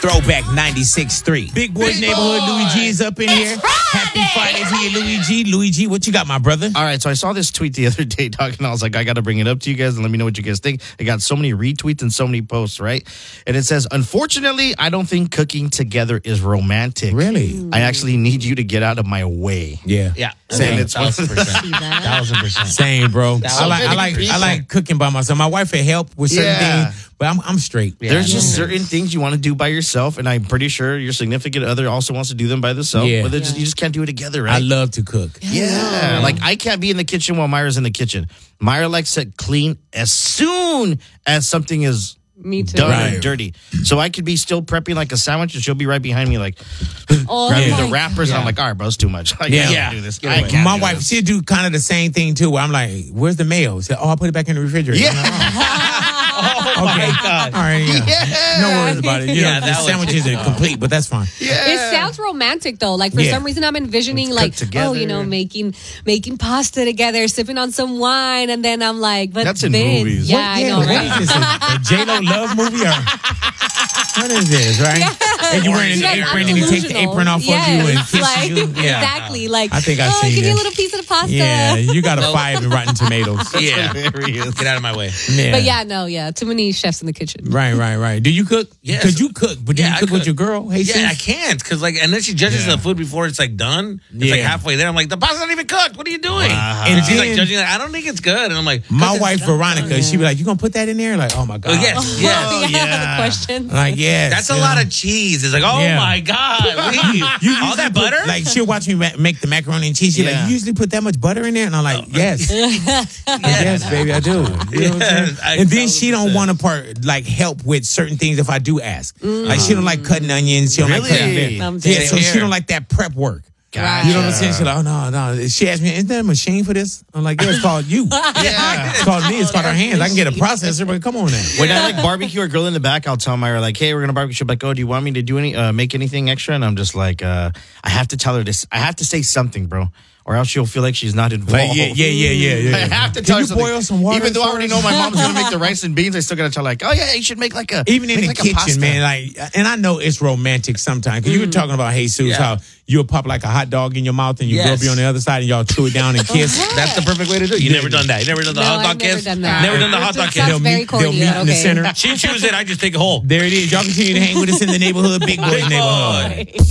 Throwback 96.3. Big Boy's Neighborhood. Louis G is up in here. Happy Friday to you, Louis G. Louis G, what you got, my brother? All right, so I saw this tweet the other day talking. I was like, I got to bring it up to you guys and let me know what you guys think. It got so many retweets and so many posts, right? And it says, unfortunately, I don't think cooking together is romantic. Really? I actually need you to get out of my way. Yeah. Same. It's 1,000%. 1,000%. Same, bro. I like cooking by myself. My wife will help with certain things, but I'm straight. Yeah, there's just certain things you want to do by yourself, and I'm pretty sure your significant other also wants to do them by themselves. Yeah. But you just can't do it together, right? I love to cook. Yeah. Like, I can't be in the kitchen while Myra's in the kitchen. Myra likes it clean as soon as something is done or dirty. So I could be still prepping like a sandwich, and she'll be right behind me, like, grabbing the wrappers, and I'm like, all right, bro, it's too much. I can't do this. My wife, she'll do kind of the same thing, too, where I'm like, where's the mayo? She said, I'll put it back in the refrigerator. Yeah. Oh, my God. All right, no worries about it. You know, the sandwich isn't complete, but that's fine. Yeah. It sounds romantic, though. Like, for some reason, I'm envisioning, like, making pasta together, sipping on some wine, and then I'm like, but that's in movies. Yeah, I know, right? What is this, a J-Lo love movie? Or what is this, right? Yeah. And you're wearing an apron, and he takes the apron off of you and kisses you. Yeah. Exactly. Like, I think I've seen give this. me a little piece of the pasta. Yeah, you got a 5 in Rotten Tomatoes. Yeah. Get out of my way. Yeah. But too many chefs in the kitchen. Right. Do you cook? Yes. Because you cook, but do you cook with your girl? Hey, yeah, I can't, because like, and then she judges the food before it's like done. It's like halfway there. I'm like, the pasta's not even cooked. What are you doing? And she's like judging, like, I don't think it's good. And I'm like, my wife Veronica, she'd be like, you gonna put that in there? Like, oh my God. Yes. The question. Like, yes. That's a lot of cheese. It's like, oh my God. All that butter? Like, she'll watch me make the macaroni and cheese. She's like, you usually put that much butter in there? And I'm like, yes. Yes, baby, I do. You know what I'm saying? And then she don't want to help with certain things if I do ask. Like, she don't like cutting onions. She don't like cutting so she don't like that prep work. Gotcha. You know what I'm saying? She's like, oh, no. She asked me, is there a machine for this? I'm like, yeah, it's called you. It's called me. It's called our hands. I can get a processor, but come on now. When I like barbecue or grill in the back, I'll tell Myra, like, hey, we're going to barbecue. She'll be like, oh, do you want me to do make anything extra? And I'm just like, I have to tell her this. I have to say something, bro. Or else she'll feel like she's not involved. Like, yeah. I have to tell her something. Boil some water? Even though I already know my mom's going to make the rice and beans, I still got to tell her, like, oh, yeah, you should make like a Even in the like kitchen, man. Like, and I know it's romantic sometimes. Because you were talking about Jesus, how you'll pop like a hot dog in your mouth and your girl be on the other side and y'all chew it down and kiss. That's the perfect way to do it. You never done that. You never done the hot dog kiss? Never done that. Never done the hot dog kiss. Sounds very corny. They'll meet in the center. She chews it. I just take a hole. There it is. Y'all continue to hang with us in the neighborhood. Big Boys Neighborhood.